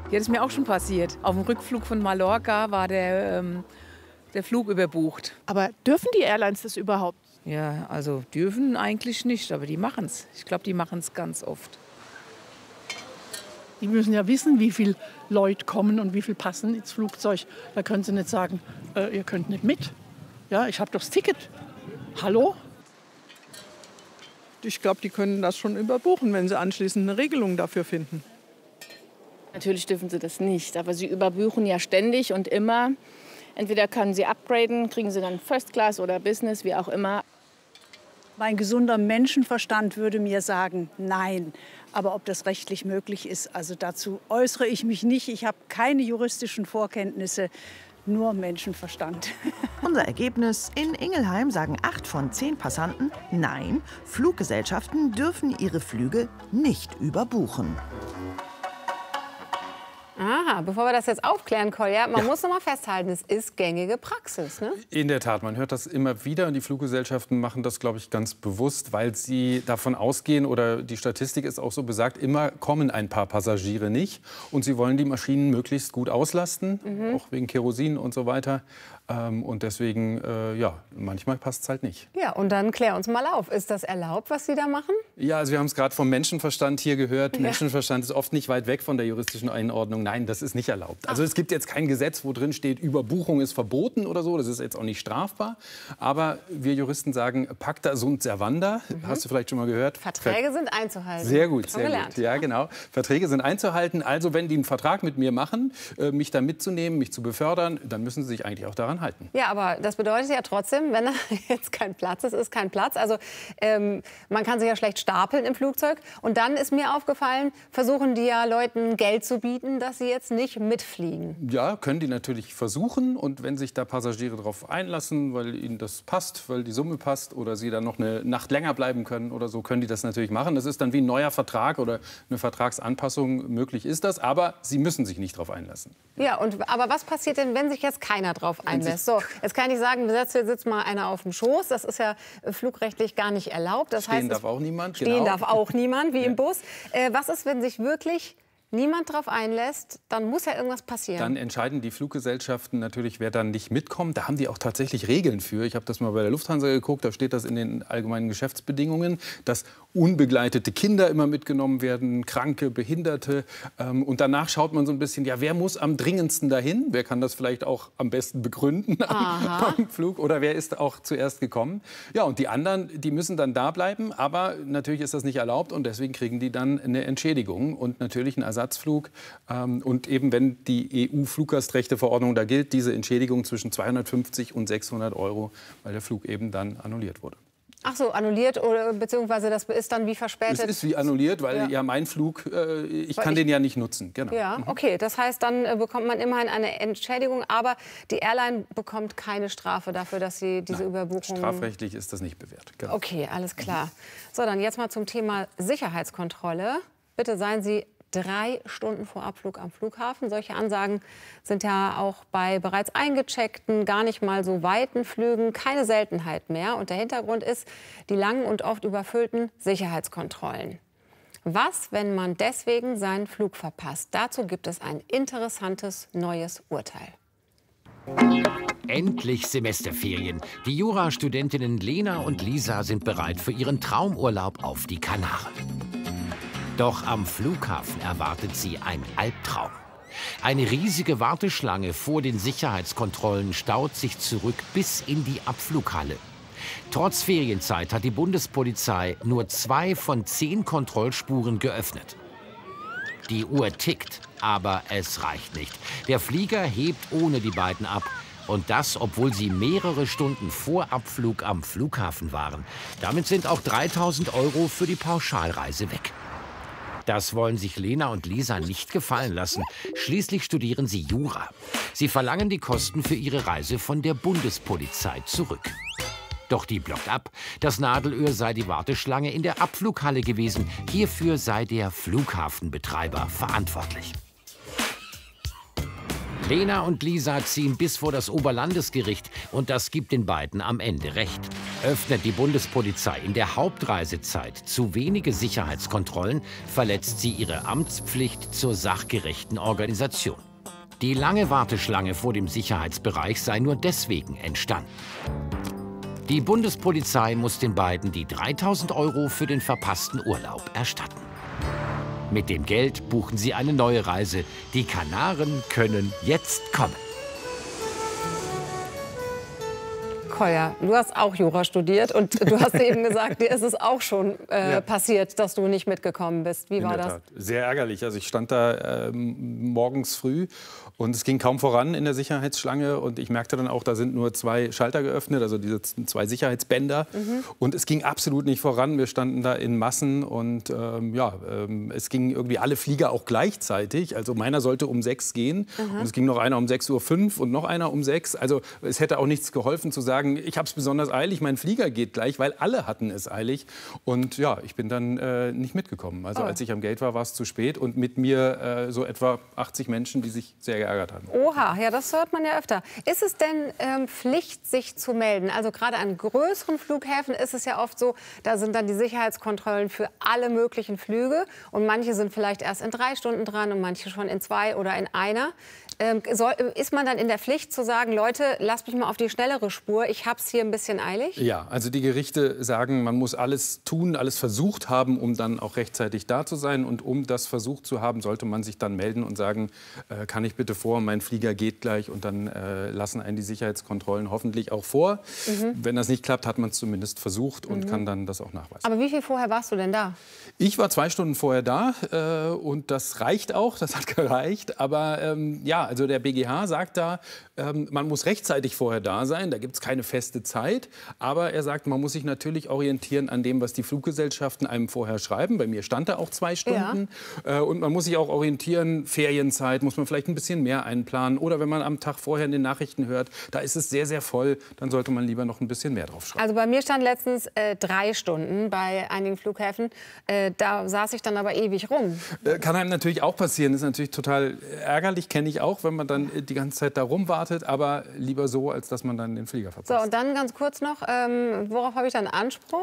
Ja, das ist mir auch schon passiert. Auf dem Rückflug von Mallorca war der Flug überbucht. Aber dürfen die Airlines das überhaupt? Ja, also dürfen eigentlich nicht, aber die machen es. Ich glaube, die machen es ganz oft. Die müssen ja wissen, wie viele Leute kommen und wie viel passen ins Flugzeug. Da können sie nicht sagen, ihr könnt nicht mit. Ja, ich habe doch das Ticket. Hallo? Ich glaube, die können das schon überbuchen, wenn sie anschließend eine Regelung dafür finden. Natürlich dürfen sie das nicht, aber sie überbuchen ja ständig und immer. Entweder können sie upgraden, kriegen sie dann First Class oder Business, wie auch immer. Mein gesunder Menschenverstand würde mir sagen, nein. Aber ob das rechtlich möglich ist, also dazu äußere ich mich nicht. Ich habe keine juristischen Vorkenntnisse, nur Menschenverstand. Unser Ergebnis: In Ingelheim sagen 8 von 10 Passanten, nein, Fluggesellschaften dürfen ihre Flüge nicht überbuchen. Aha, bevor wir das jetzt aufklären, Kolja, man muss noch mal festhalten, es ist gängige Praxis, ne? In der Tat, man hört das immer wieder und die Fluggesellschaften machen das, glaube ich, ganz bewusst, weil sie davon ausgehen, oder die Statistik ist auch so besagt, immer kommen ein paar Passagiere nicht und sie wollen die Maschinen möglichst gut auslasten, auch wegen Kerosin und so weiter. Und deswegen, ja, manchmal passt es halt nicht. Ja, und dann klär uns mal auf. Ist das erlaubt, was Sie da machen? Ja, also wir haben es gerade vom Menschenverstand hier gehört. Ja. Menschenverstand ist oft nicht weit weg von der juristischen Einordnung. Nein, das ist nicht erlaubt. Also es gibt jetzt kein Gesetz, wo drin steht, Überbuchung ist verboten oder so. Das ist jetzt auch nicht strafbar. Aber wir Juristen sagen, pacta sunt servanda. Hast du vielleicht schon mal gehört? Verträge sind einzuhalten. Sehr gut, sehr gut. Ja, genau. Verträge sind einzuhalten. Also wenn die einen Vertrag mit mir machen, mich da mitzunehmen, mich zu befördern, dann müssen sie sich eigentlich auch daran halten. Ja, aber das bedeutet ja trotzdem, wenn da jetzt kein Platz ist, ist kein Platz. Also man kann sich ja schlecht stapeln im Flugzeug. Und dann ist mir aufgefallen, versuchen die ja Leuten Geld zu bieten, dass sie jetzt nicht mitfliegen. Ja, können die natürlich versuchen. Und wenn sich da Passagiere darauf einlassen, weil ihnen das passt, weil die Summe passt oder sie dann noch eine Nacht länger bleiben können oder so, können die das natürlich machen. Das ist dann wie ein neuer Vertrag oder eine Vertragsanpassung. Möglich ist das, aber sie müssen sich nicht darauf einlassen. Ja, aber was passiert denn, wenn sich jetzt keiner drauf einlässt? So, jetzt kann ich sagen, sitzt mal einer auf dem Schoß. Das ist ja flugrechtlich gar nicht erlaubt. Das heißt, darf auch niemand. Stehen darf auch niemand, wie im Bus. Was ist, wenn sich wirklich niemand darauf einlässt, dann muss ja irgendwas passieren. Dann entscheiden die Fluggesellschaften natürlich, wer dann nicht mitkommt. Da haben die auch tatsächlich Regeln für. Ich habe das mal bei der Lufthansa geguckt, da steht das in den allgemeinen Geschäftsbedingungen, dass unbegleitete Kinder immer mitgenommen werden, Kranke, Behinderte. Und danach schaut man so ein bisschen, ja, wer muss am dringendsten dahin? Wer kann das vielleicht auch am besten begründen beim Flug? Oder wer ist auch zuerst gekommen? Ja, und die anderen, die müssen dann da bleiben. Aber natürlich ist das nicht erlaubt und deswegen kriegen die dann eine Entschädigung und natürlich einen Ersatzflug. Und eben, wenn die EU-Fluggastrechteverordnung da gilt, diese Entschädigung zwischen 250 und 600 €, weil der Flug eben dann annulliert wurde. Ach so, annulliert oder beziehungsweise das ist dann wie verspätet? Es ist wie annulliert, weil ja mein Flug, ich kann den ja nicht nutzen. Genau. Ja, okay. Das heißt, dann bekommt man immerhin eine Entschädigung, aber die Airline bekommt keine Strafe dafür, dass sie diese Überbuchung... Strafrechtlich ist das nicht bewährt. Genau. Okay, alles klar. So, dann jetzt mal zum Thema Sicherheitskontrolle. Bitte seien Sie 3 Stunden vor Abflug am Flughafen. Solche Ansagen sind ja auch bei bereits eingecheckten, gar nicht mal so weiten Flügen keine Seltenheit mehr. Und der Hintergrund ist die langen und oft überfüllten Sicherheitskontrollen. Was, wenn man deswegen seinen Flug verpasst? Dazu gibt es ein interessantes neues Urteil. Endlich Semesterferien. Die Jurastudentinnen Lena und Lisa sind bereit für ihren Traumurlaub auf die Kanaren. Doch am Flughafen erwartet sie ein Albtraum. Eine riesige Warteschlange vor den Sicherheitskontrollen staut sich zurück bis in die Abflughalle. Trotz Ferienzeit hat die Bundespolizei nur 2 von 10 Kontrollspuren geöffnet. Die Uhr tickt, aber es reicht nicht. Der Flieger hebt ohne die beiden ab. Und das, obwohl sie mehrere Stunden vor Abflug am Flughafen waren. Damit sind auch 3.000 € für die Pauschalreise weg. Das wollen sich Lena und Lisa nicht gefallen lassen. Schließlich studieren sie Jura. Sie verlangen die Kosten für ihre Reise von der Bundespolizei zurück. Doch die blockt ab. Das Nadelöhr sei die Warteschlange in der Abflughalle gewesen. Hierfür sei der Flughafenbetreiber verantwortlich. Lena und Lisa ziehen bis vor das Oberlandesgericht und das gibt den beiden am Ende recht. Öffnet die Bundespolizei in der Hauptreisezeit zu wenige Sicherheitskontrollen, verletzt sie ihre Amtspflicht zur sachgerechten Organisation. Die lange Warteschlange vor dem Sicherheitsbereich sei nur deswegen entstanden. Die Bundespolizei muss den beiden die 3.000 € für den verpassten Urlaub erstatten. Mit dem Geld buchen sie eine neue Reise. Die Kanaren können jetzt kommen. Kolja, du hast auch Jura studiert und du hast eben gesagt, dir ist es auch schon passiert, dass du nicht mitgekommen bist. Wie war das? Tat. Sehr ärgerlich. Also ich stand da morgens früh und es ging kaum voran in der Sicherheitsschlange und ich merkte dann auch, da sind nur 2 Schalter geöffnet, also diese 2 Sicherheitsbänder und es ging absolut nicht voran. Wir standen da in Massen und es gingen irgendwie alle Flieger auch gleichzeitig. Also meiner sollte um 6 gehen und es ging noch einer um 6:05 Uhr und noch einer um 6. Also es hätte auch nichts geholfen zu sagen, ich habe es besonders eilig, mein Flieger geht gleich, weil alle hatten es eilig. Und ja, ich bin dann nicht mitgekommen. Also als ich am Gate war, war es zu spät und mit mir so etwa 80 Menschen, die sich sehr geärgert haben. Oha, ja, das hört man ja öfter. Ist es denn Pflicht, sich zu melden? Also gerade an größeren Flughäfen ist es ja oft so, da sind dann die Sicherheitskontrollen für alle möglichen Flüge. Und manche sind vielleicht erst in 3 Stunden dran und manche schon in 2 oder in 1. Ist man dann in der Pflicht zu sagen, Leute, lasst mich mal auf die schnellere Spur, ich habe es hier ein bisschen eilig? Ja, also die Gerichte sagen, man muss alles tun, alles versucht haben, um dann auch rechtzeitig da zu sein. Und um das versucht zu haben, sollte man sich dann melden und sagen, kann ich bitte vor, mein Flieger geht gleich. Und dann lassen einen die Sicherheitskontrollen hoffentlich auch vor. Wenn das nicht klappt, hat man es zumindest versucht und kann dann das auch nachweisen. Aber wie viel vorher warst du denn da? Ich war 2 Stunden vorher da und das reicht auch, das hat gereicht. Aber also der BGH sagt da, man muss rechtzeitig vorher da sein, da gibt es keine feste Zeit. Aber er sagt, man muss sich natürlich orientieren an dem, was die Fluggesellschaften einem vorher schreiben. Bei mir stand da auch 2 Stunden. Ja. Und man muss sich auch orientieren, Ferienzeit, muss man vielleicht ein bisschen mehr einplanen. Oder wenn man am Tag vorher in den Nachrichten hört, da ist es sehr, sehr voll, dann sollte man lieber noch ein bisschen mehr drauf schreiben. Also bei mir stand letztens 3 Stunden bei einigen Flughäfen. Da saß ich dann aber ewig rum. Kann einem natürlich auch passieren. Das ist natürlich total ärgerlich, kenne ich auch, wenn man dann die ganze Zeit da rumwartet. Aber lieber so, als dass man dann den Flieger verpasst. So, und dann ganz kurz noch, worauf habe ich dann Anspruch?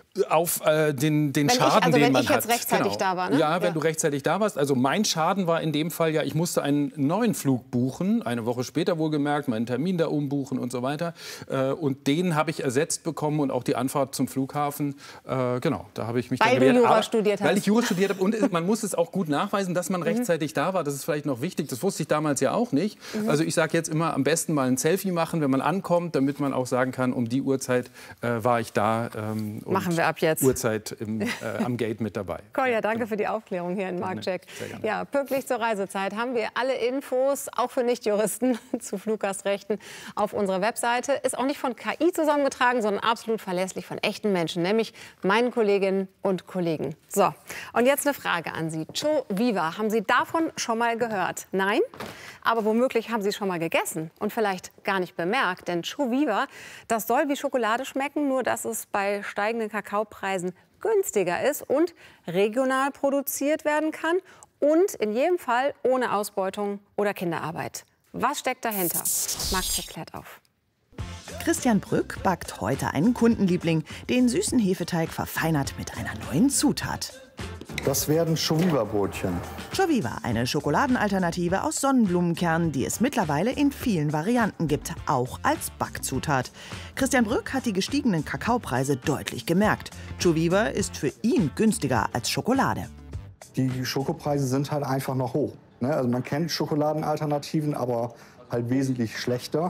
Auf den Schaden, den man hat. Wenn ich jetzt rechtzeitig da war, ne? Ja, wenn du rechtzeitig da warst. Also mein Schaden war in dem Fall ja, ich musste einen neuen Flug buchen, eine Woche später wohlgemerkt, meinen Termin da umbuchen und so weiter. Und den habe ich ersetzt bekommen und auch die Anfahrt zum Flughafen. Genau, da habe ich mich dann gewehrt. Weil du Jura studiert hast. Weil ich Jura studiert habe und man muss es auch gut nachweisen, dass man rechtzeitig da war. Das ist vielleicht noch wichtig, das wusste ich damals ja auch nicht. Also ich sage jetzt immer, am besten mal ein Selfie machen, wenn man ankommt, damit man auch sagen kann, um die Uhrzeit war ich da. Machen wir ab jetzt. Uhrzeit am Gate mit dabei. Kolja, danke für die Aufklärung hier in Marktcheck. Ja, pünktlich zur Reisezeit haben wir alle Infos, auch für Nichtjuristen, zu Fluggastrechten auf unserer Webseite. Ist auch nicht von KI zusammengetragen, sondern absolut verlässlich von echten Menschen, nämlich meinen Kolleginnen und Kollegen. So, und jetzt eine Frage an Sie. Cho Viva, haben Sie davon schon mal gehört? Nein? Aber womöglich haben Sie es schon mal gegessen und vielleicht gar nicht bemerkt. Denn Cho Viva, das soll wie Schokolade schmecken, nur dass es bei steigenden Kakaopreisen günstiger ist und regional produziert werden kann und in jedem Fall ohne Ausbeutung oder Kinderarbeit. Was steckt dahinter? Marktcheck klärt auf. Christian Brück backt heute einen Kundenliebling, den süßen Hefeteig verfeinert mit einer neuen Zutat. Das werden Cho Viva Brötchen. Cho Viva, eine Schokoladenalternative aus Sonnenblumenkernen, die es mittlerweile in vielen Varianten gibt, auch als Backzutat. Christian Brück hat die gestiegenen Kakaopreise deutlich gemerkt. Cho Viva ist für ihn günstiger als Schokolade. Die Schokopreise sind halt einfach noch hoch. Also man kennt Schokoladenalternativen, aber halt wesentlich schlechter.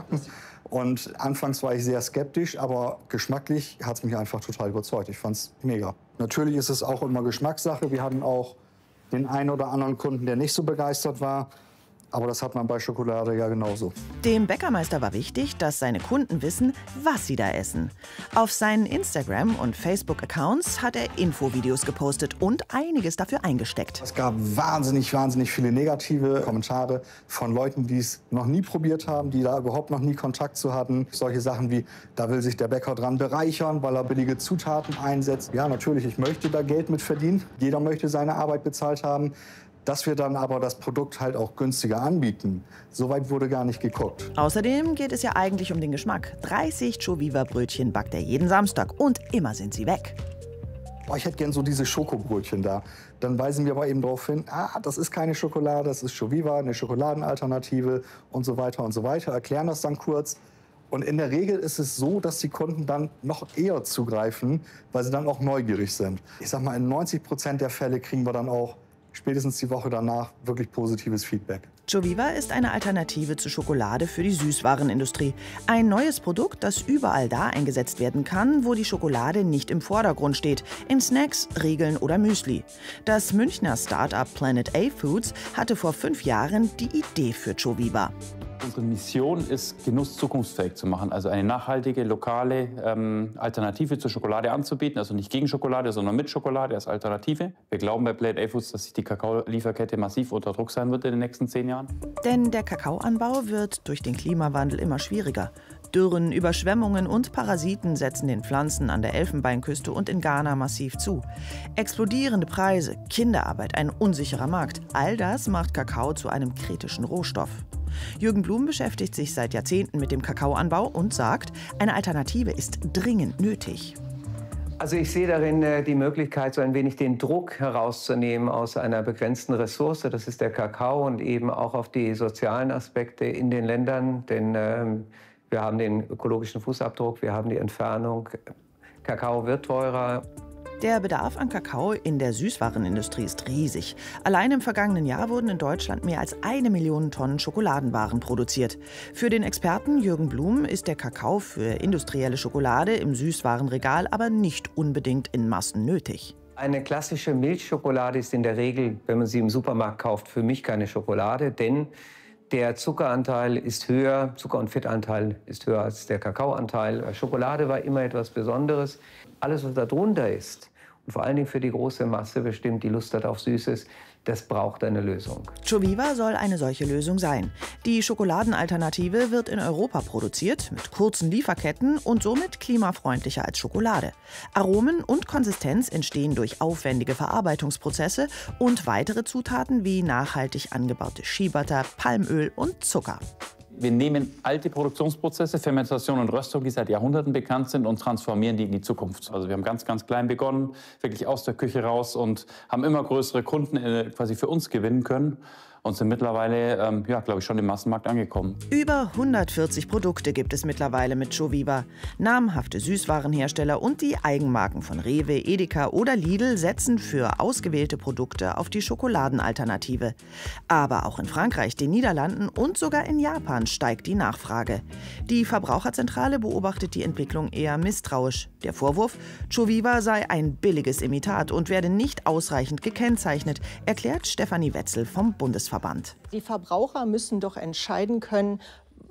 Und anfangs war ich sehr skeptisch, aber geschmacklich hat es mich einfach total überzeugt. Ich fand es mega. Natürlich ist es auch immer Geschmackssache. Wir hatten auch den einen oder anderen Kunden, der nicht so begeistert war. Aber das hat man bei Schokolade ja genauso. Dem Bäckermeister war wichtig, dass seine Kunden wissen, was sie da essen. Auf seinen Instagram- und Facebook-Accounts hat er Infovideos gepostet und einiges dafür eingesteckt. Es gab wahnsinnig viele negative Kommentare von Leuten, die es noch nie probiert haben, die da überhaupt noch nie Kontakt zu hatten. Solche Sachen wie, da will sich der Bäcker dran bereichern, weil er billige Zutaten einsetzt. Ja, natürlich, ich möchte da Geld mit verdienen. Jeder möchte seine Arbeit bezahlt haben. Dass wir dann aber das Produkt halt auch günstiger anbieten, soweit wurde gar nicht geguckt. Außerdem geht es ja eigentlich um den Geschmack. 30 Joviva-Brötchen backt er jeden Samstag und immer sind sie weg. Oh, ich hätte gern so diese Schokobrötchen da. Dann weisen wir aber eben darauf hin, das ist keine Schokolade, das ist Joviva, eine Schokoladenalternative und so weiter und so weiter. Erklären das dann kurz. Und in der Regel ist es so, dass die Kunden dann noch eher zugreifen, weil sie dann auch neugierig sind. Ich sag mal, in 90% der Fälle kriegen wir dann auch spätestens die Woche danach wirklich positives Feedback. Joviva ist eine Alternative zu Schokolade für die Süßwarenindustrie. Ein neues Produkt, das überall da eingesetzt werden kann, wo die Schokolade nicht im Vordergrund steht. In Snacks, Riegeln oder Müsli. Das Münchner Start-up Planet A Foods hatte vor 5 Jahren die Idee für Joviva. Unsere Mission ist, Genuss zukunftsfähig zu machen, also eine nachhaltige, lokale Alternative zur Schokolade anzubieten. Also nicht gegen Schokolade, sondern mit Schokolade als Alternative. Wir glauben bei Planet A Foods, dass sich die Kakaolieferkette massiv unter Druck sein wird in den nächsten 10 Jahren. Denn der Kakaoanbau wird durch den Klimawandel immer schwieriger. Dürren, Überschwemmungen und Parasiten setzen den Pflanzen an der Elfenbeinküste und in Ghana massiv zu. Explodierende Preise, Kinderarbeit, ein unsicherer Markt. All das macht Kakao zu einem kritischen Rohstoff. Jürgen Blum beschäftigt sich seit Jahrzehnten mit dem Kakaoanbau und sagt, eine Alternative ist dringend nötig. Also ich sehe darin die Möglichkeit, so ein wenig den Druck herauszunehmen aus einer begrenzten Ressource. Das ist der Kakao und eben auch auf die sozialen Aspekte in den Ländern. Denn wir haben den ökologischen Fußabdruck, wir haben die Entfernung. Kakao wird teurer. Der Bedarf an Kakao in der Süßwarenindustrie ist riesig. Allein im vergangenen Jahr wurden in Deutschland mehr als 1 Million Tonnen Schokoladenwaren produziert. Für den Experten Jürgen Blum ist der Kakao für industrielle Schokolade im Süßwarenregal aber nicht unbedingt in Massen nötig. Eine klassische Milchschokolade ist in der Regel, wenn man sie im Supermarkt kauft, für mich keine Schokolade, denn der Zuckeranteil ist höher, Zucker- und Fettanteil ist höher als der Kakaoanteil. Schokolade war immer etwas Besonderes. Alles, was da drunter ist, und vor allen Dingen für die große Masse bestimmt, die Lust hat auf Süßes, das braucht eine Lösung. Joviva soll eine solche Lösung sein. Die Schokoladenalternative wird in Europa produziert, mit kurzen Lieferketten und somit klimafreundlicher als Schokolade. Aromen und Konsistenz entstehen durch aufwendige Verarbeitungsprozesse und weitere Zutaten wie nachhaltig angebaute Shea-Butter, Palmöl und Zucker. Wir nehmen alte Produktionsprozesse, Fermentation und Röstung, die seit Jahrhunderten bekannt sind, und transformieren die in die Zukunft. Also wir haben ganz, ganz klein begonnen, wirklich aus der Küche raus, und haben immer größere Kunden quasi für uns gewinnen können. Und sind mittlerweile, glaube ich, schon im Massenmarkt angekommen. Über 140 Produkte gibt es mittlerweile mit Joviva. Namhafte Süßwarenhersteller und die Eigenmarken von Rewe, Edeka oder Lidl setzen für ausgewählte Produkte auf die Schokoladenalternative. Aber auch in Frankreich, den Niederlanden und sogar in Japan steigt die Nachfrage. Die Verbraucherzentrale beobachtet die Entwicklung eher misstrauisch. Der Vorwurf, Joviva sei ein billiges Imitat und werde nicht ausreichend gekennzeichnet, erklärt Stefanie Wetzel vom Bundesverband. Die Verbraucher müssen doch entscheiden können,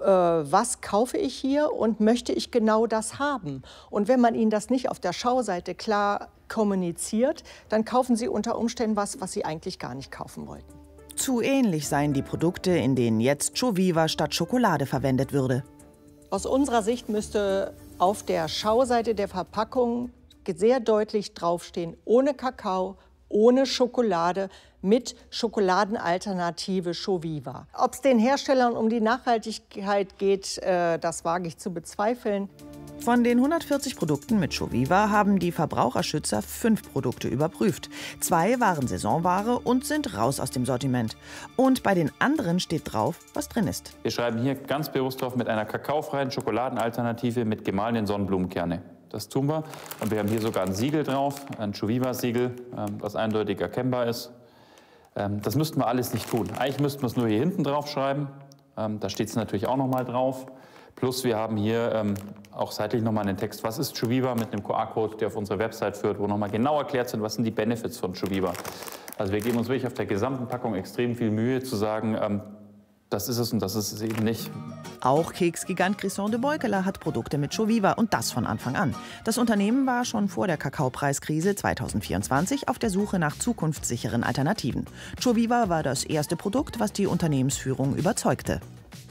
was kaufe ich hier und möchte ich genau das haben. Und wenn man ihnen das nicht auf der Schauseite klar kommuniziert, dann kaufen sie unter Umständen was sie eigentlich gar nicht kaufen wollten. Zu ähnlich seien die Produkte, in denen jetzt Joviva statt Schokolade verwendet würde. Aus unserer Sicht müsste auf der Schauseite der Verpackung sehr deutlich draufstehen: ohne Kakao, ohne Schokolade, mit Schokoladenalternative Joviva. Ob es den Herstellern um die Nachhaltigkeit geht, das wage ich zu bezweifeln. Von den 140 Produkten mit Joviva haben die Verbraucherschützer 5 Produkte überprüft. 2 waren Saisonware und sind raus aus dem Sortiment. Und bei den anderen steht drauf, was drin ist. Wir schreiben hier ganz bewusst drauf, mit einer kakaofreien Schokoladenalternative mit gemahlenen Sonnenblumenkerne. Das tun wir. Und wir haben hier sogar ein Siegel drauf, ein Joviva-Siegel, was eindeutig erkennbar ist. Das müssten wir alles nicht tun. Eigentlich müssten wir es nur hier hinten drauf schreiben. Da steht es natürlich auch noch mal drauf. Plus wir haben hier auch seitlich noch mal einen Text, was ist Joviva, mit einem QR-Code, der auf unsere Website führt, wo noch mal genau erklärt sind, was sind die Benefits von Joviva. Also wir geben uns wirklich auf der gesamten Packung extrem viel Mühe zu sagen, das ist es und das ist es eben nicht. Auch Keksgigant Christian de Beukeler hat Produkte mit Joviva, und das von Anfang an. Das Unternehmen war schon vor der Kakaopreiskrise 2024 auf der Suche nach zukunftssicheren Alternativen. Joviva war das erste Produkt, was die Unternehmensführung überzeugte.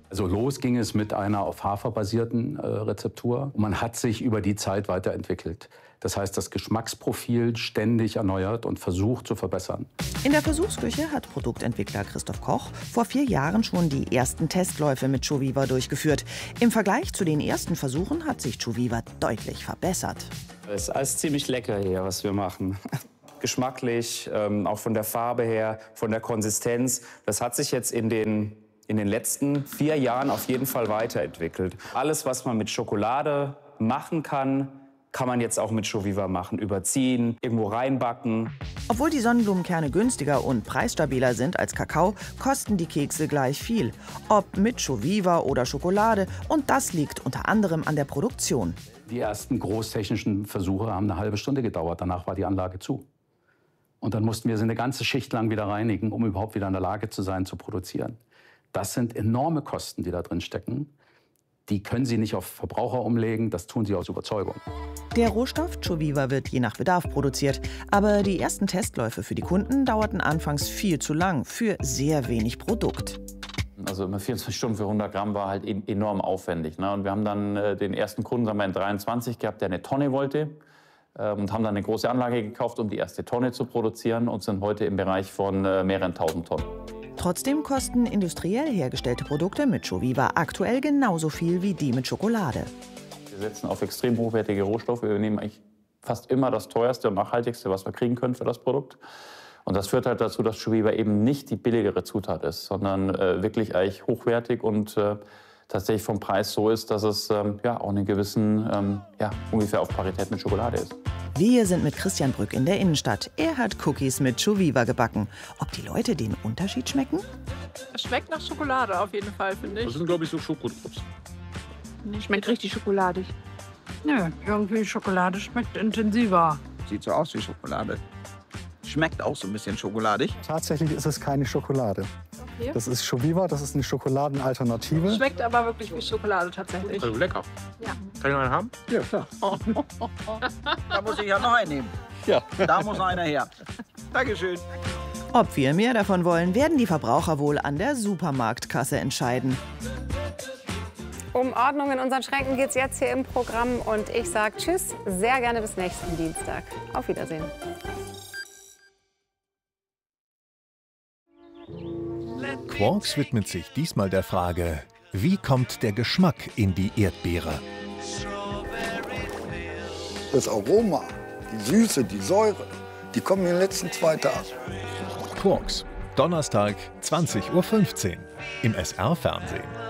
Also los ging es mit einer auf Hafer basierten Rezeptur. Man hat sich über die Zeit weiterentwickelt. Das heißt, das Geschmacksprofil ständig erneuert und versucht zu verbessern. In der Versuchsküche hat Produktentwickler Christoph Koch vor 4 Jahren schon die ersten Testläufe mit Joviva durchgeführt. Im Vergleich zu den ersten Versuchen hat sich Joviva deutlich verbessert. Es ist alles ziemlich lecker hier, was wir machen. Geschmacklich, auch von der Farbe her, von der Konsistenz. Das hat sich jetzt in den letzten 4 Jahren auf jeden Fall weiterentwickelt. Alles, was man mit Schokolade machen kann, kann man jetzt auch mit Joviva machen. Überziehen, irgendwo reinbacken. Obwohl die Sonnenblumenkerne günstiger und preisstabiler sind als Kakao, kosten die Kekse gleich viel. Ob mit Joviva oder Schokolade. Und das liegt unter anderem an der Produktion. Die ersten großtechnischen Versuche haben eine halbe Stunde gedauert. Danach war die Anlage zu. Und dann mussten wir sie eine ganze Schicht lang wieder reinigen, um überhaupt wieder in der Lage zu sein, zu produzieren. Das sind enorme Kosten, die da drin stecken. Die können Sie nicht auf Verbraucher umlegen, das tun Sie aus Überzeugung. Der Rohstoff Joviva wird je nach Bedarf produziert. Aber die ersten Testläufe für die Kunden dauerten anfangs viel zu lang für sehr wenig Produkt. Also immer 24 Stunden für 100 Gramm war halt enorm aufwendig. Ne? Und wir haben dann den ersten Kunden, sagen wir, in 23 gehabt, der eine Tonne wollte. Und haben dann eine große Anlage gekauft, um die erste Tonne zu produzieren und sind heute im Bereich von mehreren tausend Tonnen. Trotzdem kosten industriell hergestellte Produkte mit Joviva aktuell genauso viel wie die mit Schokolade. Wir setzen auf extrem hochwertige Rohstoffe. Wir nehmen eigentlich fast immer das teuerste und nachhaltigste, was wir kriegen können für das Produkt. Und das führt halt dazu, dass Joviva eben nicht die billigere Zutat ist, sondern wirklich eigentlich hochwertig und tatsächlich vom Preis so ist, dass es ja, auch einen gewissen, ungefähr auf Parität mit Schokolade ist. Wir sind mit Christian Brück in der Innenstadt. Er hat Cookies mit Joviva gebacken. Ob die Leute den Unterschied schmecken? Es schmeckt nach Schokolade auf jeden Fall, finde ich. Das sind, glaube ich, so Schokodrops. Schmeckt richtig schokoladig. Nö, irgendwie Schokolade schmeckt intensiver. Sieht so aus wie Schokolade. Schmeckt auch so ein bisschen schokoladig. Tatsächlich ist es keine Schokolade. Okay. Das ist Joviva, das ist eine Schokoladenalternative. Schmeckt aber wirklich wie Schokolade tatsächlich. Also lecker. Ja. Kann ich noch einen haben? Ja, klar. Da muss ich ja noch einen nehmen. Ja. Da muss einer her. Dankeschön. Ob wir mehr davon wollen, werden die Verbraucher wohl an der Supermarktkasse entscheiden. Um Ordnung in unseren Schränken geht es jetzt hier im Programm. Und ich sage Tschüss, sehr gerne bis nächsten Dienstag. Auf Wiedersehen. Quarks widmet sich diesmal der Frage, wie kommt der Geschmack in die Erdbeere? Das Aroma, die Süße, die Säure, die kommen in den letzten 2 Tagen. Quarks, Donnerstag, 20:15 Uhr im SR-Fernsehen.